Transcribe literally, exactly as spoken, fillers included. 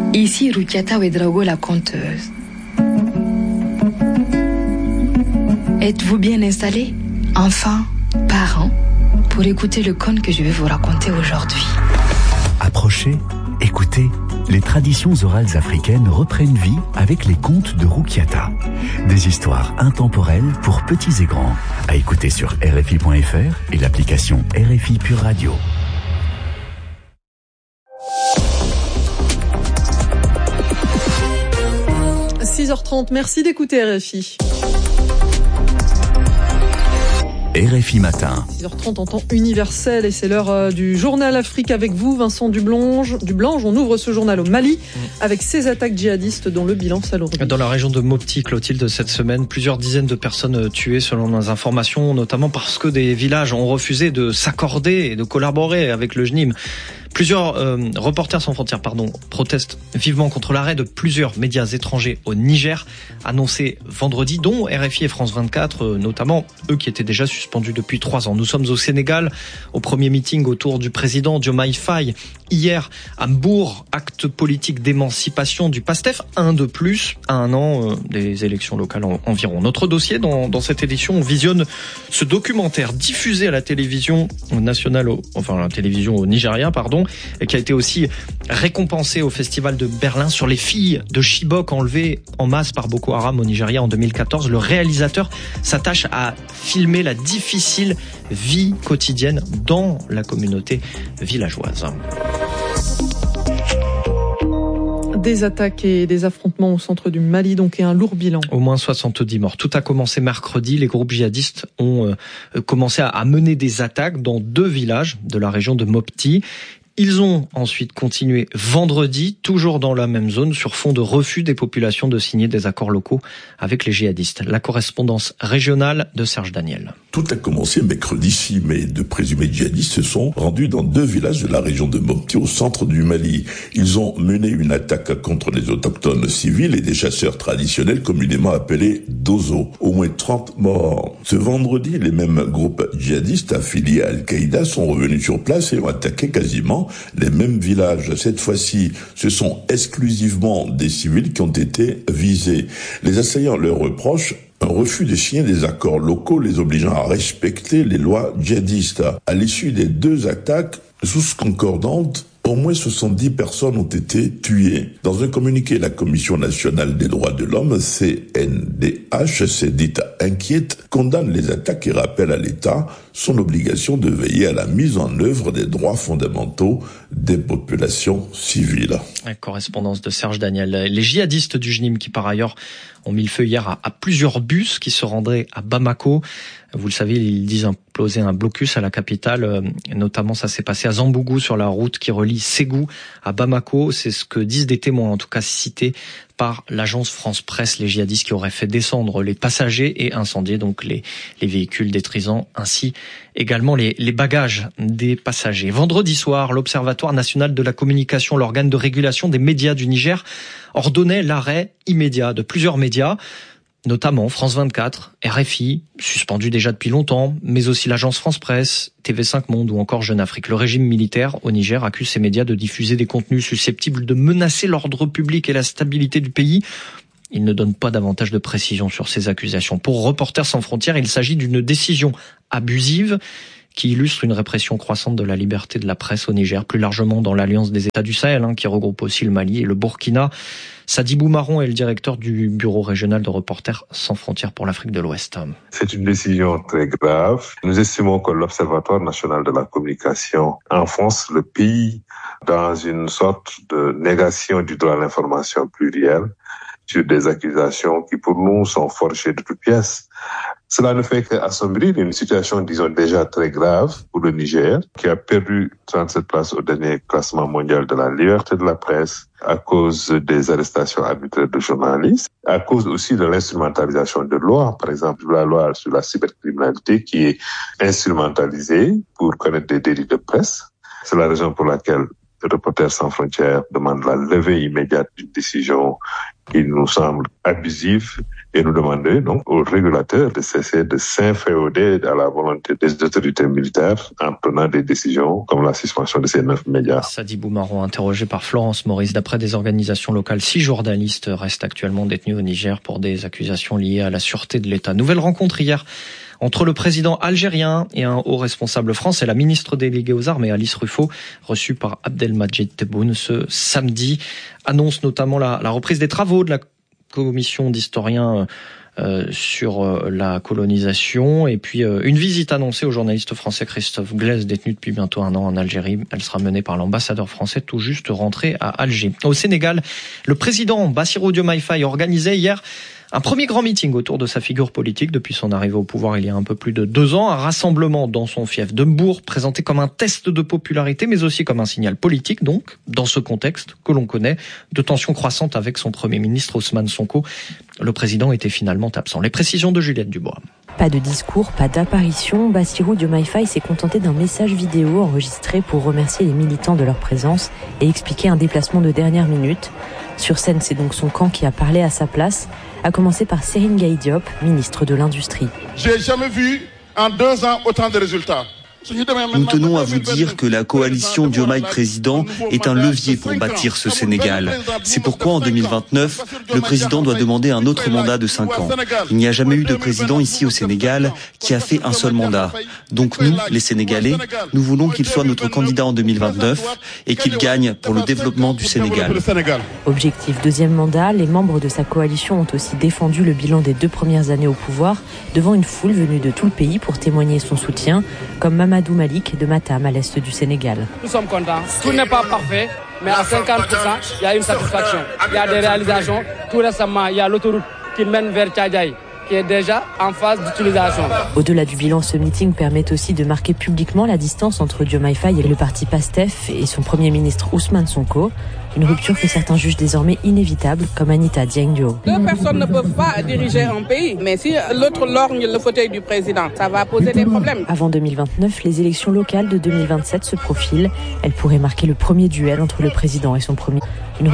Ici Rukiata Ouedraogo, la conteuse. Êtes-vous bien installés, enfants, parents, pour écouter le conte que je vais vous raconter aujourd'hui? Approchez, écoutez. Les traditions orales africaines reprennent vie avec les contes de Rukiata. Des histoires intemporelles pour petits et grands. À écouter sur R F I point F R et l'application R F I Pure Radio. six heures trente, merci d'écouter R F I. R F I Matin. six heures trente en temps universel et c'est l'heure euh, du journal Afrique avec vous, Vincent Dublange. Dublange. On ouvre ce journal au Mali avec ces attaques djihadistes dont le bilan s'alourdit. Dans la région de Mopti, Clotilde, cette semaine, plusieurs dizaines de personnes tuées selon nos informations, notamment parce que des villages ont refusé de s'accorder et de collaborer avec le J N I M. Plusieurs euh, reporters sans frontières pardon, protestent vivement contre l'arrêt de plusieurs médias étrangers au Niger, annoncé vendredi, dont R F I et France vingt-quatre, euh, notamment eux qui étaient déjà suspendus depuis trois ans. Nous sommes au Sénégal, au premier meeting autour du président Diomaye Faye. Hier, à Mbour, acte politique d'émancipation du PASTEF, un de plus, à un an euh, des élections locales en, environ. Notre dossier, dans, dans cette édition, on visionne ce documentaire diffusé à la télévision nationale, au, enfin la télévision au Nigeria, pardon, et qui a été aussi récompensé au Festival de Berlin sur les filles de Chibok enlevées en masse par Boko Haram au Nigeria en deux mille quatorze. Le réalisateur s'attache à filmer la difficile vie quotidienne dans la communauté villageoise. Des attaques et des affrontements au centre du Mali, donc, et un lourd bilan. Au moins soixante-dix morts. Tout a commencé mercredi. Les groupes djihadistes ont euh, commencé à, à mener des attaques dans deux villages de la région de Mopti. Ils ont ensuite continué vendredi, toujours dans la même zone, sur fond de refus des populations de signer des accords locaux avec les djihadistes. La correspondance régionale de Serge Daniel. Tout a commencé mercredi six mai. De présumés djihadistes se sont rendus dans deux villages de la région de Mopti, au centre du Mali. Ils ont mené une attaque contre les autochtones civils et des chasseurs traditionnels communément appelés Dozo. Au moins trente morts. Ce vendredi, les mêmes groupes djihadistes affiliés à Al-Qaïda sont revenus sur place et ont attaqué quasiment les mêmes villages. Cette fois-ci, ce sont exclusivement des civils qui ont été visés. Les assaillants leur reprochent un refus de signer des accords locaux les obligeant à respecter les lois djihadistes. À l'issue des deux attaques, tous concordantes, au moins soixante-dix personnes ont été tuées. Dans un communiqué, la Commission nationale des droits de l'homme, C N D H, s'est dite inquiète, condamne les attaques et rappelle à l'État son obligation de veiller à la mise en œuvre des droits fondamentaux des populations civiles. La correspondance de Serge Daniel. Les djihadistes du J N I M qui, par ailleurs, ont mis le feu hier à, à plusieurs bus qui se rendraient à Bamako. Vous le savez, ils disent imploser un blocus à la capitale. Euh, notamment, ça s'est passé à Zambougou, sur la route qui relie Ségou à Bamako. C'est ce que disent des témoins, en tout cas cités par l'agence France Presse. Les djihadistes qui auraient fait descendre les passagers et incendier donc les, les véhicules, détruisant ainsi également les, les bagages des passagers. Vendredi soir, l'Observatoire national de la communication, l'organe de régulation des médias du Niger, ordonnait l'arrêt immédiat de plusieurs médias, notamment France vingt-quatre, R F I, suspendu déjà depuis longtemps, mais aussi l'agence France Presse, T V cinq Monde ou encore Jeune Afrique. Le régime militaire au Niger accuse ces médias de diffuser des contenus susceptibles de menacer l'ordre public et la stabilité du pays. Il ne donne pas davantage de précision sur ces accusations. Pour Reporters sans frontières, il s'agit d'une décision abusive qui illustre une répression croissante de la liberté de la presse au Niger, plus largement dans l'Alliance des États du Sahel, hein, qui regroupe aussi le Mali et le Burkina. Sadibou Marron est le directeur du bureau régional de Reporters sans frontières pour l'Afrique de l'Ouest. C'est une décision très grave. Nous estimons que l'Observatoire national de la communication enfonce le pays dans une sorte de négation du droit à l'information plurielle sur des accusations qui pour nous sont forgées de toutes pièces. Cela ne fait qu'assombrir une situation, disons, déjà très grave pour le Niger, qui a perdu trente-sept places au dernier classement mondial de la liberté de la presse à cause des arrestations arbitraires de journalistes, à cause aussi de l'instrumentalisation de lois, par exemple la loi sur la cybercriminalité qui est instrumentalisée pour connaître des délits de presse. C'est la raison pour laquelle Reporters sans frontières demande la levée immédiate d'une décision qui nous semble abusive et nous demander donc aux régulateurs de cesser de s'inféoder à la volonté des autorités militaires en prenant des décisions comme la suspension de ces neuf médias. Sadi Boumaron, interrogé par Florence Maurice. D'après des organisations locales, six journalistes restent actuellement détenus au Niger pour des accusations liées à la sûreté de l'État. Nouvelle rencontre hier entre le président algérien et un haut responsable français, la ministre déléguée aux armées, Alice Ruffo, reçue par Abdelmadjid Tebboune ce samedi, annonce notamment la, la reprise des travaux de la commission d'historiens euh, sur euh, la colonisation et puis euh, une visite annoncée au journaliste français Christophe Glaise, détenu depuis bientôt un an en Algérie. Elle sera menée par l'ambassadeur français tout juste rentré à Alger. Au Sénégal, le président Bassirou Diomaye Faye organisait hier un premier grand meeting autour de sa figure politique depuis son arrivée au pouvoir il y a un peu plus de deux ans. Un rassemblement dans son fief de Mbour, présenté comme un test de popularité, mais aussi comme un signal politique, donc, dans ce contexte que l'on connaît, de tensions croissantes avec son Premier ministre Ousmane Sonko. Le président était finalement absent. Les précisions de Juliette Dubois. Pas de discours, pas d'apparition. Bassirou Diomaye Faye s'est contenté d'un message vidéo enregistré pour remercier les militants de leur présence et expliquer un déplacement de dernière minute. Sur scène, c'est donc son camp qui a parlé à sa place, à commencer par Serigne Gaye Diop, ministre de l'Industrie. J'ai jamais vu en deux ans autant de résultats. Nous tenons à vous dire que la coalition Diomaye Président est un levier pour bâtir ce Sénégal. C'est pourquoi en deux mille vingt-neuf, le président doit demander un autre mandat de cinq ans. Il n'y a jamais eu de président ici au Sénégal qui a fait un seul mandat. Donc nous, les Sénégalais, nous voulons qu'il soit notre candidat en deux mille vingt-neuf et qu'il gagne pour le développement du Sénégal. Objectif deuxième mandat, les membres de sa coalition ont aussi défendu le bilan des deux premières années au pouvoir devant une foule venue de tout le pays pour témoigner son soutien, comme Mamadou Malik de Matam à l'est du Sénégal. Nous sommes contents. Tout n'est pas parfait, mais à cinquante pour cent, il y a une satisfaction. Il y a des réalisations. Tout récemment, il y a l'autoroute qui mène vers Tchadjaï, qui est déjà en phase d'utilisation. Au-delà du bilan, ce meeting permet aussi de marquer publiquement la distance entre Diomaye Faye et le parti PASTEF et son Premier ministre Ousmane Sonko. Une rupture que certains jugent désormais inévitable, comme Anita Diengdio. Deux personnes ne peuvent pas diriger un pays, mais si l'autre lorgne le fauteuil du président, ça va poser des problèmes. Avant deux mille vingt-neuf, les élections locales de deux mille vingt-sept se profilent. Elles pourraient marquer le premier duel entre le président et son premier. Une